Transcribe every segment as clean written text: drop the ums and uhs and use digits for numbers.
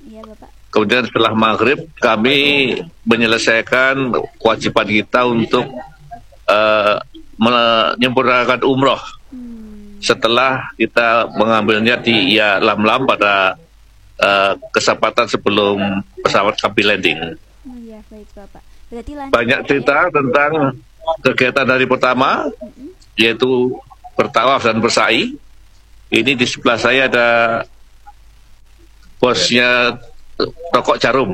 Iya, Bapak. Kemudian setelah maghrib kami menyelesaikan kewajiban kita untuk menyempurnakan umroh. Setelah kita mengambilnya di Lam pada kesempatan sebelum pesawat kami landing. Iya, baik Bapak. Berarti lanjut, Banyak Bapak, cerita tentang kegiatan hari pertama, yaitu bertawaf dan bersa'i. Ini di sebelah saya ada bosnya rokok Jarum.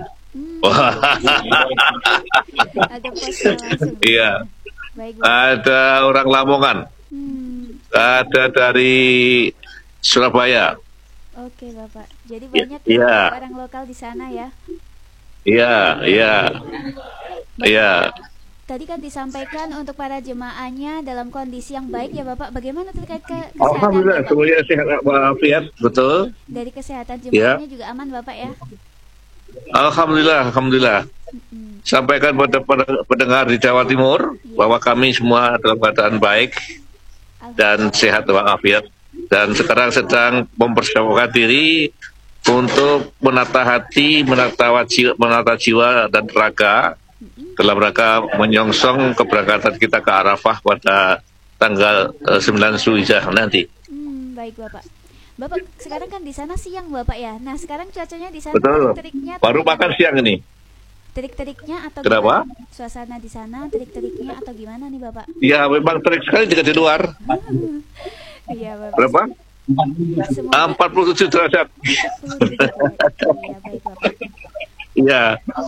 Ada posnya langsung. Iya. Baik, Bapak. Ada orang Lamongan, ada dari Surabaya. Oke, Bapak. Jadi banyak Iya. orang lokal di sana ya. Iya, iya, iya. Tadi kan disampaikan untuk para jemaahnya dalam kondisi yang baik ya Bapak. Bagaimana terkait kesehatan Alhamdulillah, Bapak? semuanya sehat walafiat, betul. Dari kesehatan Ya. jemaahnya juga aman Bapak ya? Alhamdulillah, alhamdulillah. Sampaikan pada pendengar di Jawa Timur bahwa kami semua dalam keadaan baik dan sehat walafiat, dan sekarang sedang mempersiapkan diri untuk menata hati, menata jiwa dan raga dalam rangka menyongsong keberangkatan kita ke Arafah pada tanggal 9 Zulhijjah nanti. Baik Bapak. Bapak sekarang kan di sana siang Bapak ya. Nah sekarang cuacanya di sana Betul. terik-teriknya Baru makan siang ini. terik-teriknya atau Kenapa? gimana? Suasana di sana terik-teriknya atau gimana nih Bapak? Ya memang terik sekali jika di luar. Iya Bapak. Berapa? Semoga 47 derajat. 40 derajat. Iya baik Bapak. Iya.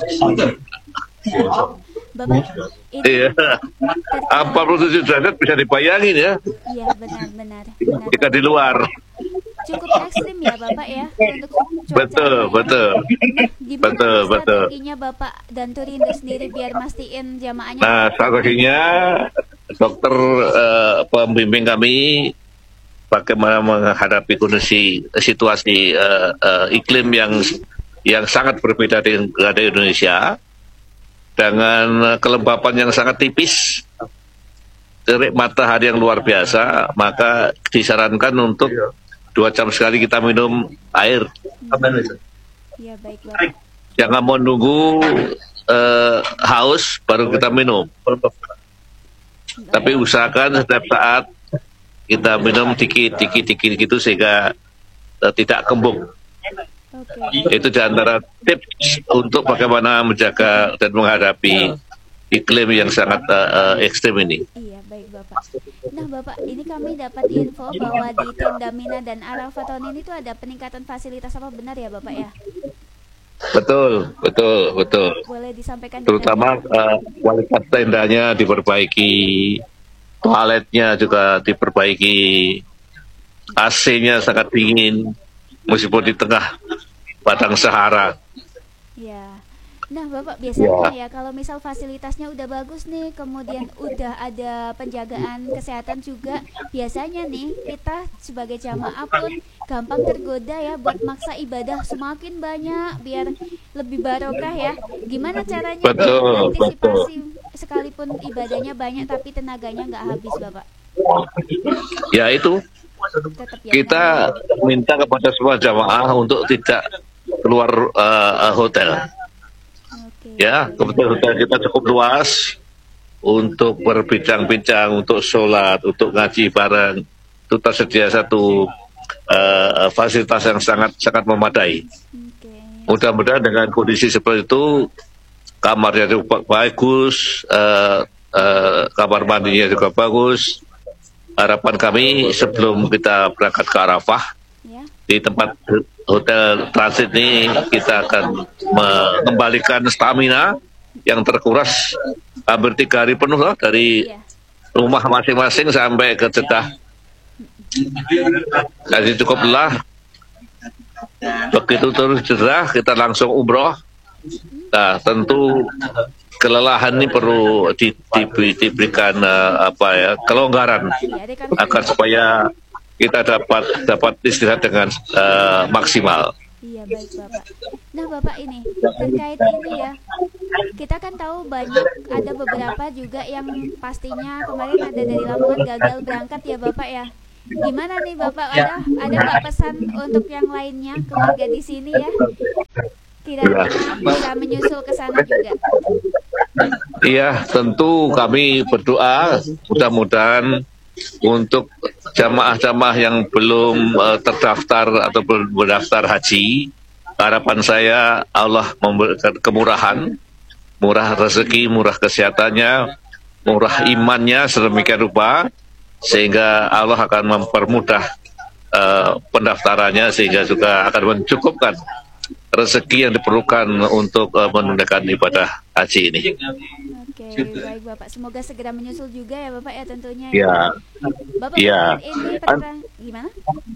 Bapak ini Iya. 47 derajat bisa dibayangin ya. iya benar. Jika di luar. Cukup ekstrim ya Bapak ya untuk cuaca. Betul. Gimana Betul. strateginya Bapak dan Turindo sendiri biar mastiin jamaahnya? Nah, strateginya dokter pembimbing kami bagaimana menghadapi kondisi situasi iklim yang sangat berbeda dengan Indonesia, dengan kelembapan yang sangat tipis, terik matahari yang luar biasa, maka disarankan untuk 2 jam sekali kita minum air. Iya baik Bapak. Jangan menunggu haus baru kita minum. Tapi usahakan setiap saat kita minum dikit gitu sehingga tidak kembung. Oke. Itu di antara tips untuk bagaimana menjaga dan menghadapi iklim yang sangat ekstrim ini. Iya baik Bapak. Nah Bapak, ini kami dapat info bahwa di Tenda Mina dan Arafah tahun ini tuh ada peningkatan fasilitas, apa benar ya Bapak ya? Betul. Boleh disampaikan Terutama kualitas tendanya diperbaiki, toiletnya juga diperbaiki, AC-nya sangat dingin meskipun di tengah padang Sahara. Ya. Nah Bapak biasanya ya kalau misal fasilitasnya udah bagus nih, kemudian udah ada penjagaan kesehatan juga, biasanya nih kita sebagai jamaah pun gampang tergoda ya buat maksa ibadah semakin banyak biar lebih barokah ya. Gimana caranya Betul. antisipasi sekalipun ibadahnya banyak tapi tenaganya nggak habis Bapak? Ya itu, Tetap ya. kita minta kepada semua jamaah untuk tidak keluar hotel. Oke. Ya, kebetulan hotel kita cukup luas untuk berbincang-bincang, untuk sholat, untuk ngaji bareng. Itu tersedia satu fasilitas yang sangat memadai. Oke. Mudah-mudahan dengan kondisi seperti itu, kamarnya juga bagus, kamar mandinya juga bagus. Harapan kami sebelum kita berangkat ke Arafah, Ya. di tempat hotel transit ini kita akan mengembalikan stamina yang terkuras hampir 3 hari penuh loh, dari Iya. rumah masing-masing sampai ke Jeddah. Jadi cukup lelah. Begitu terus Jeddah kita langsung umroh. Nah tentu kelelahan ini perlu diberikan kelonggaran agar supaya kita dapat istirahat dengan maksimal. Iya baik Bapak. Nah Bapak ini terkait ini ya, kita kan tahu ada beberapa juga yang pastinya kemarin ada dari Lamongan gagal berangkat ya Bapak ya. Gimana nih Bapak, ada nggak pesan untuk yang lainnya keluarga di sini ya? kira-kira bisa menyusul ke sana juga? Iya, tentu kami berdoa mudah-mudahan untuk jamaah-jamaah yang belum terdaftar atau belum berdaftar haji, harapan saya Allah memberikan kemurahan, murah rezeki, murah kesehatannya, murah imannya sedemikian rupa sehingga Allah akan mempermudah pendaftarannya sehingga juga akan mencukupkan rezeki yang diperlukan untuk menunaikan ibadah haji ini. Oke, baik Bapak. Semoga segera menyusul juga ya Bapak ya tentunya. Ya. Bapak Ya. ini gimana?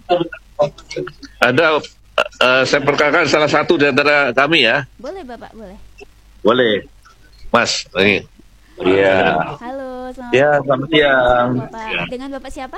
Ada saya perkenalkan salah satu di antara kami ya. Boleh Bapak, boleh. Boleh, Mas. Ini. Iya. Halo, selamat Ya, selamat siang. Bapak. Dengan Bapak siapa?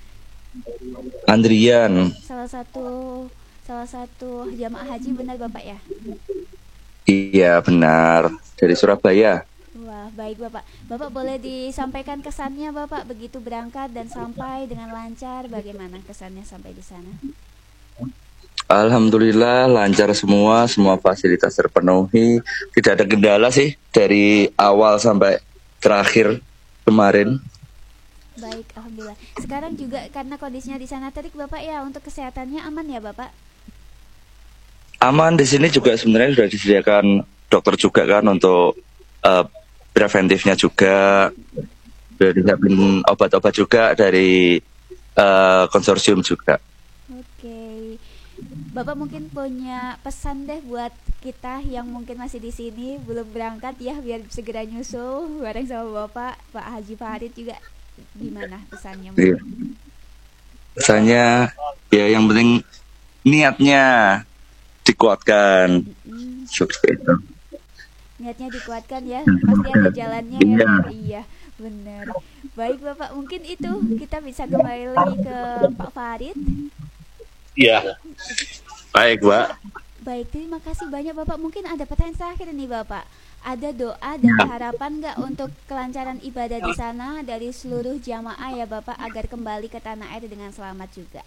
Andrian. Salah satu jamaah haji, benar Bapak ya? Iya benar, dari Surabaya. Wah, baik Bapak. Bapak boleh disampaikan kesannya Bapak begitu berangkat dan sampai dengan lancar, bagaimana kesannya sampai di sana? Alhamdulillah lancar semua fasilitas terpenuhi, tidak ada kendala sih dari awal sampai terakhir kemarin. Baik, alhamdulillah. Sekarang juga karena kondisinya di sana terik Bapak ya, untuk kesehatannya aman ya Bapak? Aman, di sini juga sebenarnya sudah disediakan dokter juga kan untuk preventifnya juga, sudah disiapin obat-obat juga dari konsorsium juga. Oke. Bapak mungkin punya pesan deh buat kita yang mungkin masih di sini belum berangkat ya, biar segera nyusul bareng sama Bapak, Pak Haji Farid juga. Gimana pesannya? Iya. Pesannya ya yang penting niatnya dikuatkan. Seperti itu. Niatnya dikuatkan ya, pasti ada jalannya ya. Iya, benar. Baik Bapak, mungkin itu kita bisa kembali ke Pak Farid. Iya. Baik, Mbak. Baik, terima kasih banyak Bapak. Mungkin ada pertanyaan terakhir nih Bapak. Ada doa dan harapan nggak untuk kelancaran ibadah di sana dari seluruh jamaah ya Bapak, agar kembali ke tanah air dengan selamat juga?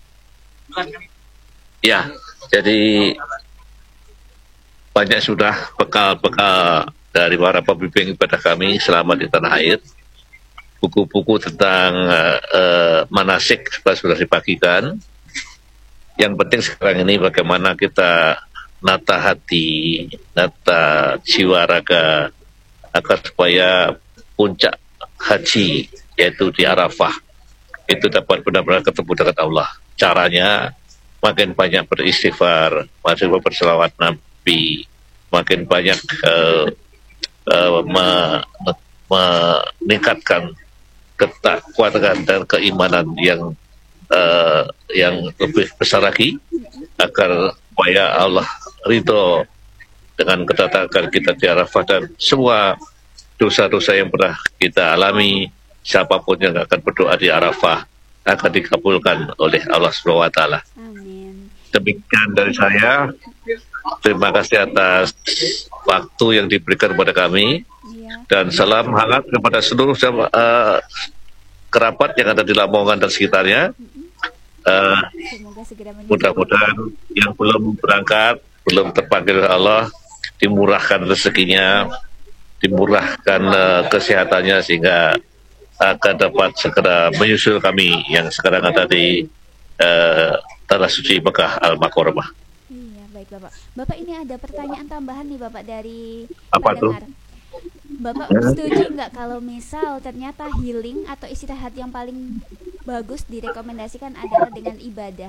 Ya, jadi banyak sudah bekal-bekal dari para pembimbing ibadah kami selama di tanah air. Buku-buku tentang manasik sudah dibagikan. Yang penting sekarang ini bagaimana kita nata hati, nata jiwa raga, agar supaya puncak haji, yaitu di Arafah, itu dapat benar-benar ketemu dengan Allah. Caranya makin banyak beristighfar, makin berselawat Nabi, makin banyak meningkatkan ketakwaan dan keimanan yang lebih besar lagi, agar supaya Allah ridho dengan kedatangan kita di Arafah, dan semua dosa-dosa yang pernah kita alami, siapapun yang akan berdoa di Arafah akan dikabulkan oleh Allah SWT. Amin. Demikian dari saya. Terima kasih atas waktu yang diberikan kepada kami, dan salam hangat kepada seluruh kerabat yang ada di Lamongan dan sekitarnya. Mudah-mudahan yang belum berangkat, belum terpanggil Allah, dimurahkan rezekinya, dimurahkan kesehatannya, sehingga akan dapat segera menyusul kami yang sekarang ada di Tanah Suci Mekah Al-Mukarramah. Iya, baik Bapak. Bapak, ini ada pertanyaan tambahan nih Bapak dari Apa pendengar. tuh? Bapak setuju nggak kalau misal ternyata healing atau istirahat yang paling bagus direkomendasikan adalah dengan ibadah?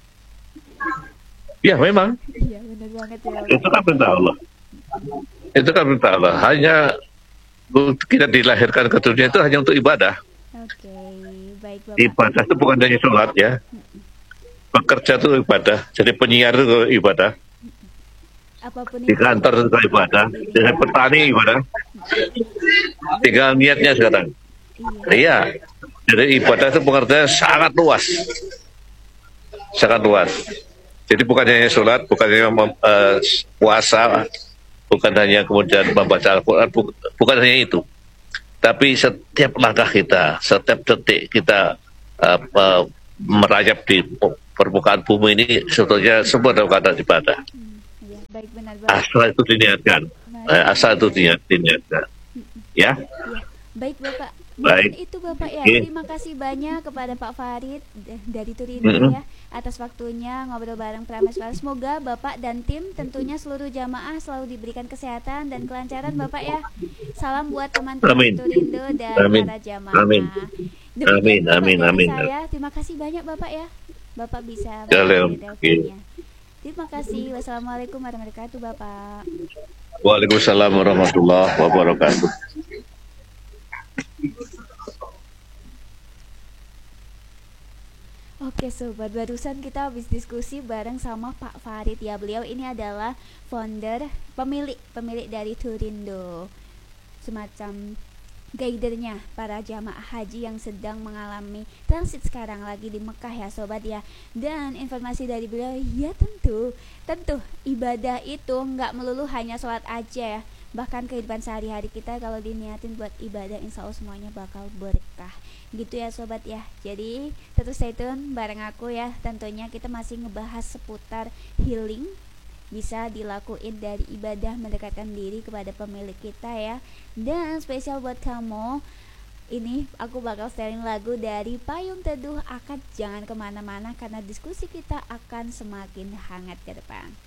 Ya memang. Iya, benar banget ya. Itu kan perintah Allah. Itu kan perintah Allah. Hanya kita dilahirkan ke dunia itu hanya untuk ibadah. Oke, baik Bapak. Ibadah itu bukan hanya sholat ya. Bekerja itu ibadah. Jadi penyiar itu ibadah. Apapun Di kantor itu ibadah. Jadi petani ibadah. Tinggal niatnya sekarang. Iya. Jadi ibadah itu pengertiannya sangat luas. Sangat luas. Jadi bukan hanya sholat, bukan hanya puasa, bukan hanya kemudian membaca Al-Quran, bukan hanya itu. Tapi setiap langkah kita, setiap detik kita merayap di permukaan bumi ini, sebetulnya semua dalam keadaan ibadah. baik, benar banget. Asal itu diniatkan. Asal itu diniatkan. Ya. Ya, baik Bapak. Baik. Dan itu Bapak ya. Oke. Terima kasih banyak kepada Pak Farid dari Turindo ya atas waktunya ngobrol bareng Prameswara. Semoga Bapak dan tim tentunya seluruh jamaah selalu diberikan kesehatan dan kelancaran Bapak ya. Salam buat teman-teman Amin. Turindo dan Amin. para jamaah. Amin. Demikian Bapak Amin. dari Amin. saya. Terima kasih banyak Bapak ya. Bapak bisa Ya, Leo. mengakhiri teleponnya. Terima kasih. Wassalamualaikum warahmatullahi wabarakatuh Bapak. Waalaikumsalam warahmatullahi wabarakatuh. Oke sobat, barusan kita habis diskusi bareng sama Pak Farid ya. Beliau ini adalah founder, pemilik dari Turindo, semacam guidernya para jamaah haji yang sedang mengalami transit sekarang lagi di Mekah ya sobat ya. Dan informasi dari beliau, ya tentu ibadah itu nggak melulu hanya sholat aja ya. Bahkan kehidupan sehari-hari kita kalau diniatin buat ibadah, insya Allah semuanya bakal berkah gitu ya sobat ya. Jadi terus stay tune bareng aku ya. Tentunya kita masih ngebahas seputar healing, bisa dilakuin dari ibadah, mendekatkan diri kepada pemilik kita ya. Dan spesial buat kamu, ini aku bakal setelin lagu dari Payung Teduh Akad. Jangan kemana-mana karena diskusi kita akan semakin hangat ke depan.